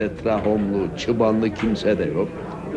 Trahomlu, çıbanlı kimse de yok.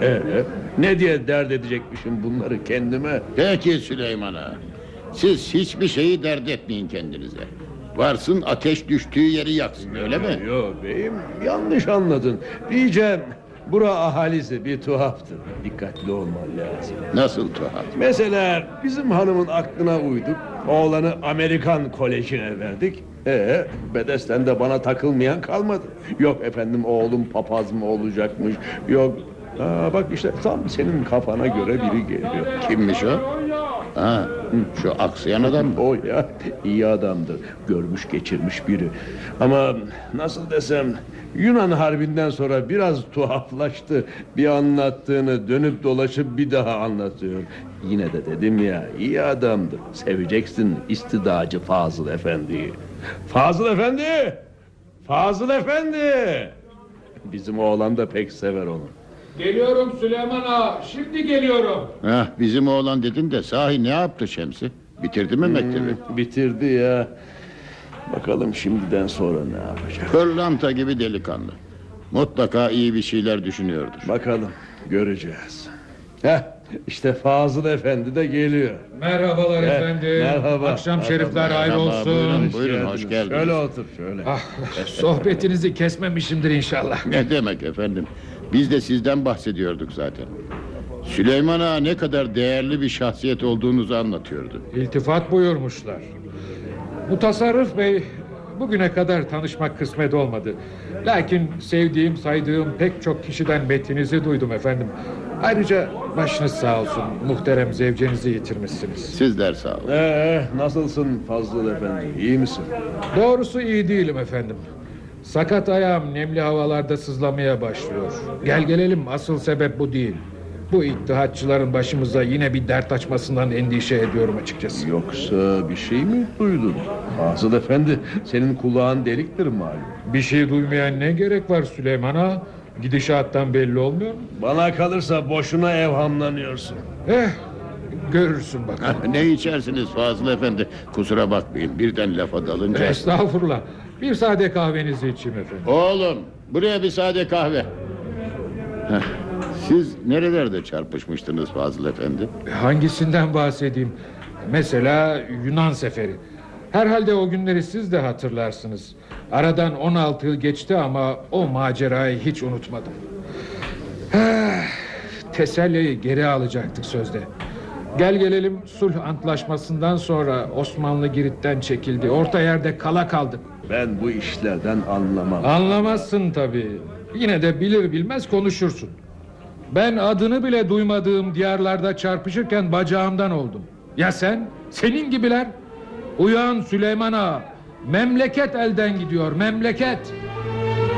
Ne diye dert edecekmişim bunları kendime? Peki Süleyman Ağa, siz hiçbir şeyi dert etmeyin kendinize. Varsın ateş düştüğü yeri yaksın, öyle mi? Yok beyim, yanlış anladın. Diyeceğim, bura ahalisi bir tuhaftır. Dikkatli olman lazım. Nasıl tuhaf? Mesela bizim hanımın aklına uyduk. Oğlanı Amerikan kolejine verdik. Bedesten de bana takılmayan kalmadı. Yok efendim, oğlum papaz mı olacakmış. Yok. Bak işte tam senin kafana göre biri geliyor. Kimmiş o? Ha, şu aksayan adam mı? O ya, iyi adamdır. Görmüş geçirmiş biri. Ama nasıl desem, Yunan Harbi'nden sonra biraz tuhaflaştı. Bir anlattığını dönüp dolaşıp bir daha anlatıyor. Yine de dedim ya, iyi adamdır. Seveceksin istidacı Fazıl Efendi'yi. Fazıl Efendi! Fazıl Efendi! Bizim oğlan da pek sever onu. Geliyorum Süleyman Ağa, şimdi geliyorum. Heh, bizim oğlan dedin de sahi ne yaptı Şemsi? Bitirdi mi mektebi? Bitirdi ya. Bakalım şimdiden sonra ne yapacak? Pırlanta gibi delikanlı. Mutlaka iyi bir şeyler düşünüyordur. Bakalım, göreceğiz. İşte Fazıl Efendi de geliyor. Merhabalar efendim. Merhaba. Akşam şerifler Merhaba, ayrı olsun. buyurun, hoş geldiniz. Şöyle otur, şöyle. Sohbetinizi kesmemişimdir inşallah. Ne demek efendim? Biz de sizden bahsediyorduk zaten. Süleyman Ağa ne kadar değerli bir şahsiyet olduğunuzu anlatıyordu. İltifat buyurmuşlar. Mutasarrıf Bey, bugüne kadar tanışmak kısmet olmadı. Lakin sevdiğim, saydığım pek çok kişiden metinizi duydum efendim. Ayrıca başınız sağ olsun, muhterem zevcenizi yitirmişsiniz. Sizler sağ olun. Nasılsın Fazıl Efendi, iyi misin? Doğrusu iyi değilim efendim. Sakat ayağım nemli havalarda sızlamaya başlıyor. Gel gelelim, asıl sebep bu değil. Bu ittihatçıların başımıza yine bir dert açmasından endişe ediyorum açıkçası. Yoksa bir şey mi duydun? Fazıl Efendi, senin kulağın deliktir malum. Bir şey duymayan ne gerek var Süleyman Ağa? Gidişattan belli olmuyor mu? Bana kalırsa boşuna evhamlanıyorsun. Görürsün bakalım. Ne içersiniz Fazıl Efendi? Kusura bakmayın, birden lafa dalınca. Estağfurullah. Bir sade kahvenizi içeyim efendim. Oğlum, buraya bir sade kahve. Siz nerelerde çarpışmıştınız Fazıl Efendi? Hangisinden bahsedeyim? Mesela Yunan seferi. Herhalde o günleri siz de hatırlarsınız. Aradan 16 yıl geçti ama o macerayı hiç unutmadım. Teselli'yi geri alacaktık sözde. Gel gelelim sulh antlaşmasından sonra Osmanlı Girit'ten çekildi. Orta yerde kala kaldık. Ben bu işlerden anlamam. Anlamazsın tabii. Yine de bilir bilmez konuşursun. Ben adını bile duymadığım diyarlarda çarpışırken bacağımdan oldum. Ya sen? Senin gibiler? Uyan Süleyman Ağa. Memleket elden gidiyor, memleket.